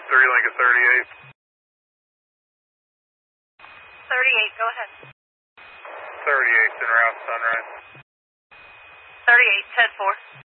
3 Lincoln 38. 38, go ahead. 38 en route, Sunrise. 38, 10-4.